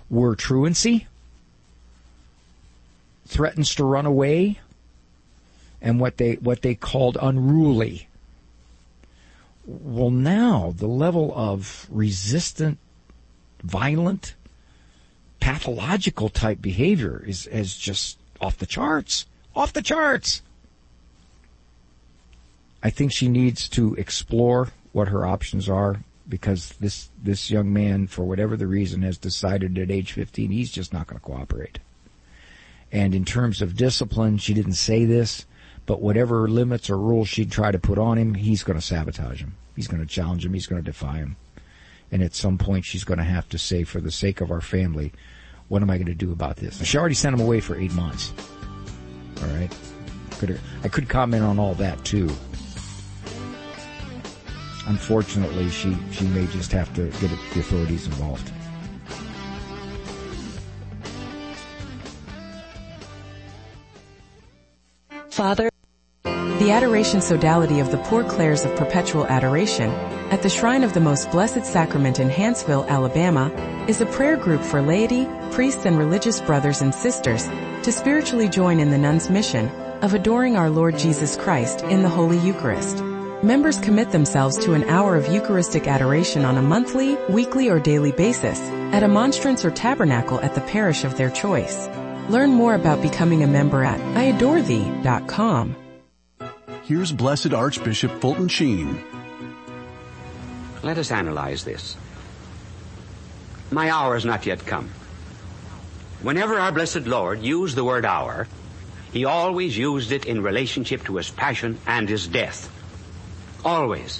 were truancy, threatens to run away, and what they called unruly. Well, now the level of resistant, violent, pathological type behavior is just off the charts. Off the charts. I think she needs to explore what her options are, because this young man, for whatever the reason, has decided at age 15 he's just not going to cooperate. And in terms of discipline, she didn't say this, but whatever limits or rules she'd try to put on him, he's going to sabotage him. He's going to challenge him. He's going to defy him. And at some point, she's going to have to say, for the sake of our family, what am I going to do about this? She already sent him away for 8 months. All right? I could comment on all that, too. Unfortunately, she may just have to get the authorities involved. Father, the Adoration Sodality of the Poor Clares of Perpetual Adoration at the Shrine of the Most Blessed Sacrament in Hanceville, Alabama, is a prayer group for laity, priests, and religious brothers and sisters to spiritually join in the nuns' mission of adoring our Lord Jesus Christ in the Holy Eucharist. Members commit themselves to an hour of Eucharistic adoration on a monthly, weekly, or daily basis at a monstrance or tabernacle at the parish of their choice. Learn more about becoming a member at iadorethee.com. Here's Blessed Archbishop Fulton Sheen. Let us analyze this. My hour has not yet come. Whenever our blessed Lord used the word hour, he always used it in relationship to his passion and his death. Always.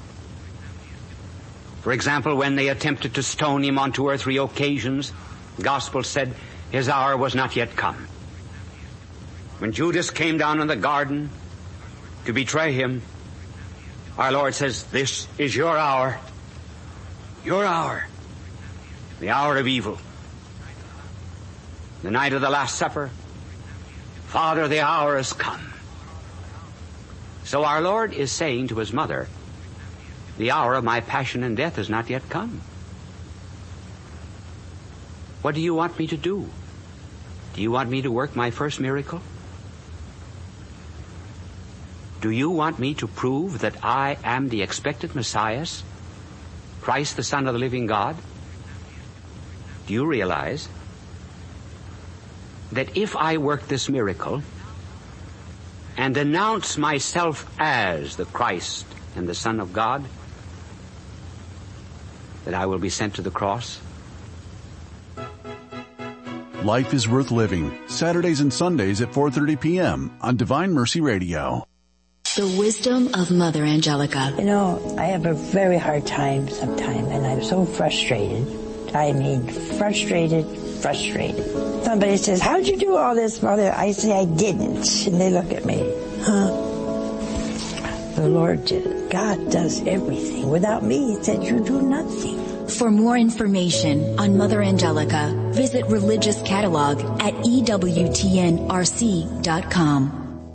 For example, when they attempted to stone him on 2 or 3 occasions, the Gospel said his hour was not yet come. When Judas came down in the garden to betray him, our Lord says, this is your hour. Your hour. The hour of evil. The night of the Last Supper, Father, the hour has come. So our Lord is saying to his mother, the hour of my passion and death has not yet come. What do you want me to do? Do you want me to work my first miracle? Do you want me to prove that I am the expected Messiah, Christ the Son of the living God? Do you realize that if I work this miracle and announce myself as the Christ and the Son of God, that I will be sent to the cross? Life is Worth Living, Saturdays and Sundays at 4:30 p.m. on Divine Mercy Radio. The wisdom of Mother Angelica. You know, I have a very hard time sometimes, and I'm so frustrated. I mean, frustrated. Somebody says, how'd you do all this, Mother? I say, I didn't. And they look at me. The Lord did it. God does everything. Without me, He said, you do nothing. For more information on Mother Angelica, visit Religious Catalog at EWTNRC.com.